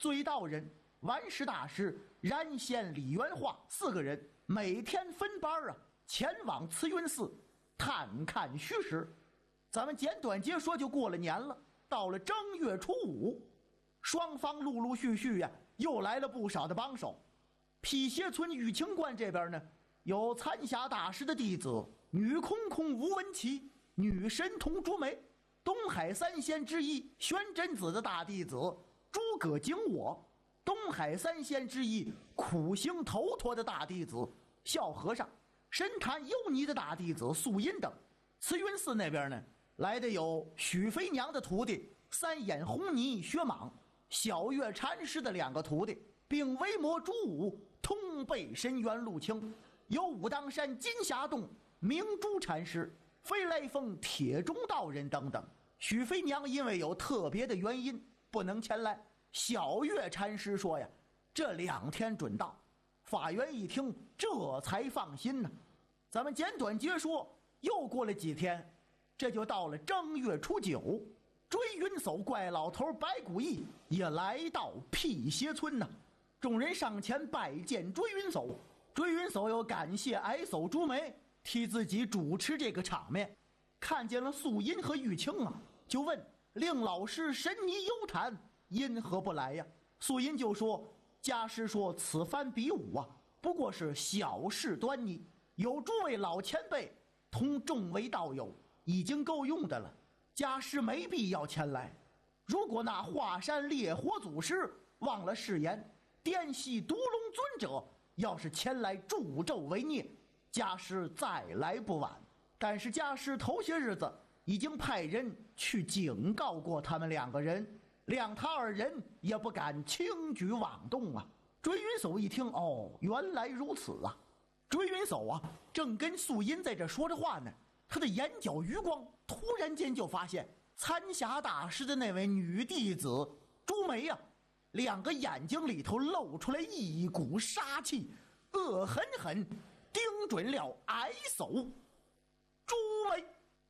醉道人、万世大师、然县李元化4个人每天分班前往慈云寺探看虚实。咱们简短截说，就过了年了，到了正月初5，双方陆陆续续又来了不少的帮手。辟邪村玉清观这边呢，有残霞大师的弟子女空空吴文琪、女神童朱梅，东海3仙之一玄真子的大弟子诸葛景我，东海3仙之一苦行头陀的大弟子孝和尚，神坛幽尼的大弟子素音等。慈云寺那边呢，来的有许飞娘的徒弟三眼红泥薛蟒，小月禅师的2个徒弟，并为魔朱武通背深渊陆清，有武当山金霞洞明珠禅师、飞来峰铁中道人等等。许飞娘因为有特别的原因不能前来，小月禅师说这2天准到。法源一听，这才放心呢。咱们简短截说，又过了几天，这就到了正月初9，追云叟怪老头白骨义也来到辟邪村呢。众人上前拜见追云叟，追云叟又感谢矮叟朱梅替自己主持这个场面。看见了素音和玉清就问令老师神尼幽谈因何不来呀？素音就说，家师说此番比武不过是小事端倪，有诸位老前辈同众位道友已经够用的了，家师没必要前来。如果那华山烈火祖师忘了誓言，滇西独龙尊者要是前来助纣为孽，家师再来不晚。但是家师头些日子已经派人去警告过他们2个人，谅他2人也不敢轻举妄动追云叟一听，原来如此追云叟正跟素音在这说着话呢，他的眼角余光突然间就发现残霞大师的那位女弟子朱梅2个眼睛里头露出来一股杀气，恶狠狠盯准了矮叟朱梅。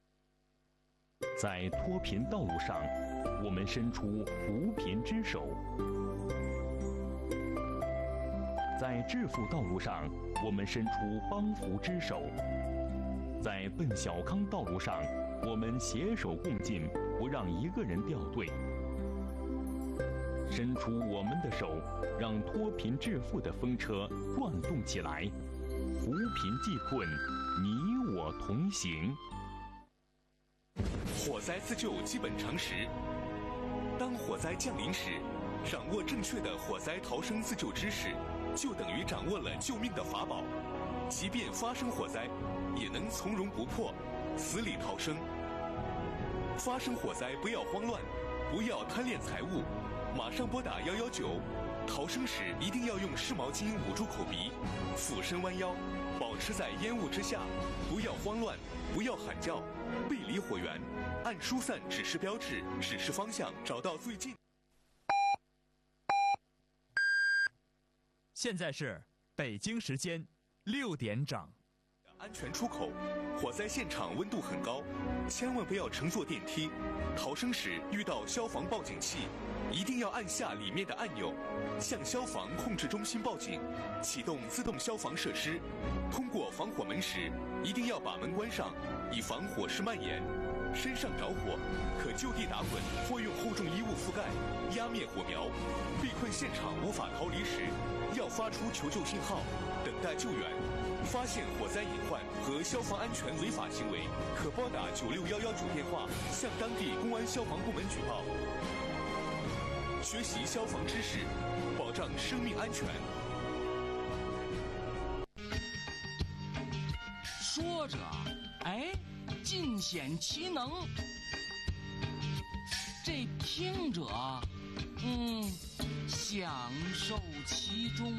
在脱贫道路上，我们伸出扶贫之手；在致富道路上，我们伸出帮扶之手；在奔小康道路上，我们携手共进，不让一个人掉队。伸出我们的手，让脱贫致富的风车转动起来，扶贫济困，你我同行。 火灾自救基本常识：当火灾降临时，掌握正确的火灾逃生自救知识，就等于掌握了救命的法宝。即便发生火灾，也能从容不迫，死里逃生。发生火灾不要慌乱，不要贪恋财物，马上拨打119。逃生时一定要用湿毛巾捂住口鼻，俯身弯腰，保持在烟雾之下，不要慌乱，不要喊叫，背离火源，按疏散指示标志指示方向，找到最近。 现在是北京时间6点整。 安全出口，火灾现场温度很高，千万不要乘坐电梯。逃生时遇到消防报警器，一定要按下里面的按钮，向消防控制中心报警，启动自动消防设施。通过防火门时，一定要把门关上，以防火势蔓延。身上着火，可就地打滚或用厚重衣物覆盖，压灭火苗。被困现场无法逃离时，要发出求救信号，等待救援。发现火灾隐患和消防安全违法行为，可拨打9611主电话，向当地公安消防部门举报。学习消防知识，保障生命安全。 说着，尽显其能；这听者，享受其中。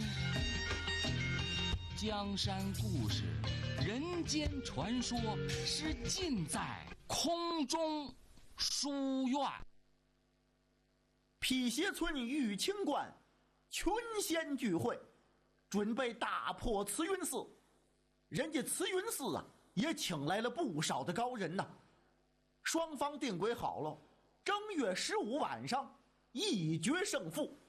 江山故事、人间传说，是尽在空中书院。 辟邪村玉清观群仙聚会，准备大破慈云寺。人家慈云寺也请来了不少的高人呐。双方定规好了，正月15晚上一决胜负。